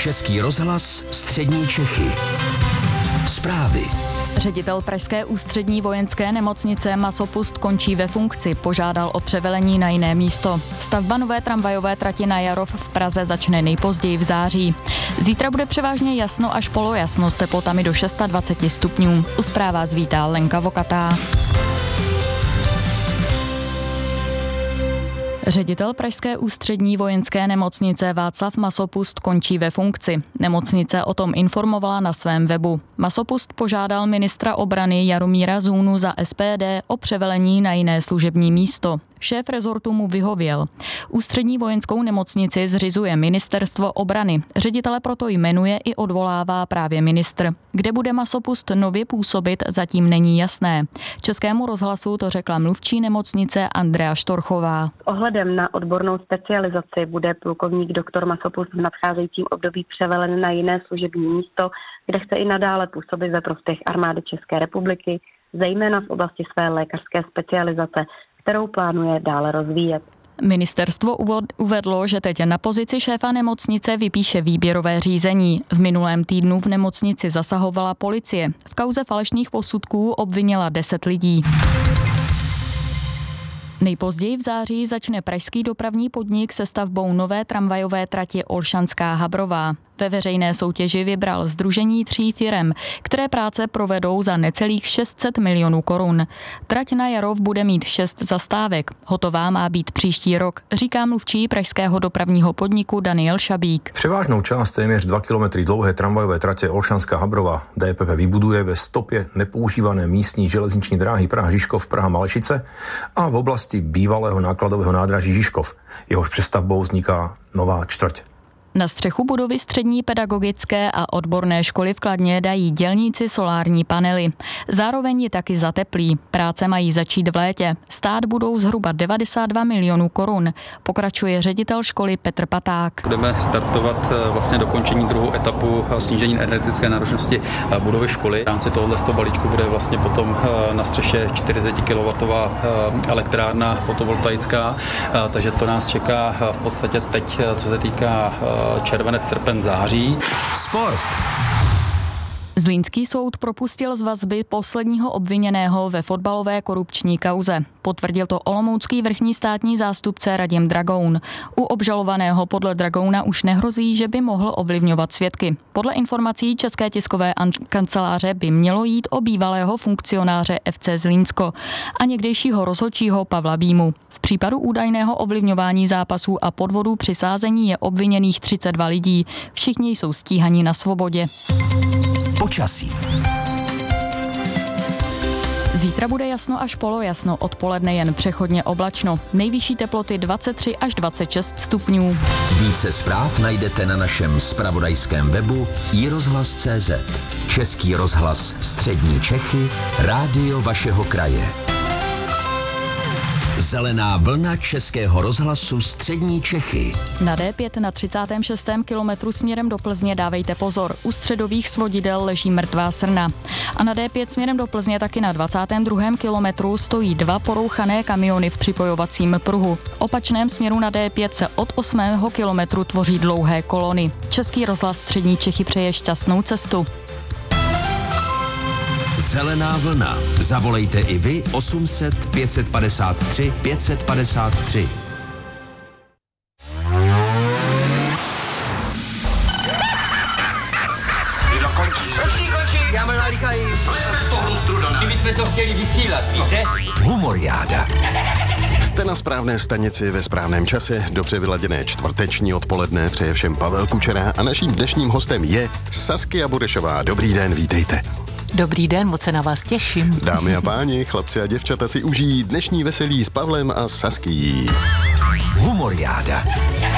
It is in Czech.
Český rozhlas Střední Čechy. Zprávy. Ředitel pražské ústřední vojenské nemocnice Masopust končí ve funkci, požádal o převelení na jiné místo. Stavba nové tramvajové trati na Jarov v Praze začne nejpozději v září. Zítra bude převážně jasno až polojasno s teplotami do 26 stupňů. U zpráv vás vítá Lenka Vokatá. Ředitel pražské ústřední vojenské nemocnice Václav Masopust končí ve funkci. Nemocnice o tom informovala na svém webu. Masopust požádal ministra obrany Jaromíra Zůnu za SPD o převelení na jiné služební místo. Šéf rezortu mu vyhověl. Ústřední vojenskou nemocnici zřizuje ministerstvo obrany. Ředitele proto jmenuje i odvolává právě ministr. Kde bude Masopust nově působit, zatím není jasné. Českému rozhlasu to řekla mluvčí nemocnice Andrea Štorchová. Ohledem na odbornou specializaci bude plukovník doktor Masopust v nadcházejícím období převelen na jiné služební místo, kde chce i nadále působit ve prospěch armády České republiky, zejména v oblasti své lékařské specializace, kterou plánuje dále rozvíjet. Ministerstvo uvedlo, že teď na pozici šéfa nemocnice vypíše výběrové řízení. V minulém týdnu v nemocnici zasahovala policie. V kauze falešných posudků obvinila 10 lidí. Nejpozději v září začne pražský dopravní podnik se stavbou nové tramvajové trati Olšanská Habrová. Ve veřejné soutěži vybral sdružení 3 firem, které práce provedou za necelých 600 milionů korun. Trať na Jarov bude mít 6 zastávek. Hotová má být příští rok, říká mluvčí pražského dopravního podniku Daniel Šabík. Převážnou část téměř 2 kilometry dlouhé tramvajové tratě Olšanská Habrová DPP vybuduje ve stopě nepoužívané místní železniční dráhy Praha-Žižkov, Praha-Malešice a v oblasti bývalého nákladového nádraží Žižkov. Jehož přestavbou vzniká nová čtvrť. Na střechu budovy střední pedagogické a odborné školy v Kladně dají dělníci solární panely. Zároveň ji taky zateplí. Práce mají začít v létě. Stát budou zhruba 92 milionů korun. Pokračuje ředitel školy Petr Paták. Budeme startovat vlastně dokončení druhou etapu snížení energetické náročnosti budovy školy. V rámci tohoto balíčku bude vlastně potom na střeše 40 kW elektrárna fotovoltaická, takže to nás čeká v podstatě teď, co se týká červenec, srpen, září. Sport. Zlínský soud propustil z vazby posledního obviněného ve fotbalové korupční kauze. Potvrdil to olomoucký vrchní státní zástupce Radim Dragoun. U obžalovaného podle Dragouna už nehrozí, že by mohl ovlivňovat svědky. Podle informací České tiskové kanceláře by mělo jít o bývalého funkcionáře FC Zlínsko a někdejšího rozhodčího Pavla Bímu. V případu údajného ovlivňování zápasů a podvodů při sázení je obviněných 32 lidí. Všichni jsou stíhaní na svobodě. Počasí. Zítra bude jasno až polojasno, odpoledne jen přechodně oblačno. Nejvyšší teploty 23 až 26 stupňů. Více zpráv najdete na našem zpravodajském webu iRozhlas.cz. Český rozhlas Střední Čechy, rádio vašeho kraje. Zelená vlna Českého rozhlasu Střední Čechy. Na D5 na 36. kilometru směrem do Plzně dávejte pozor. U středových svodidel leží mrtvá srna. A na D5 směrem do Plzně taky na 22. kilometru stojí 2 porouchané kamiony v připojovacím pruhu. V opačném směru na D5 se od 8. kilometru tvoří dlouhé kolony. Český rozhlas Střední Čechy přeje šťastnou cestu. Zelená vlna. Zavolejte i vy 800 553 553. Já mám nalíkají. Kdybychom to chtěli vysílat, víte? Humoriáda. Jste na správné stanici ve správném čase, dobře vyladěné čtvrteční odpoledne přeje všem Pavel Kučera a naším dnešním hostem je Saskia Burešová. Dobrý den, vítejte. Dobrý den, moc se na vás těším. Dámy a páni, chlapci a děvčata si užijí dnešní veselí s Pavlem a Saskií. Humoriáda.